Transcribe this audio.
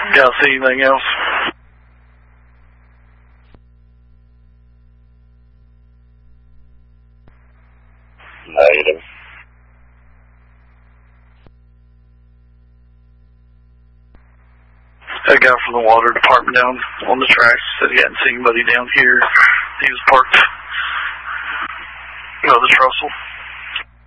Y'all see anything else? Negative. A guy from the water department down on the tracks said he hadn't seen anybody down here. He was parked. The trestle.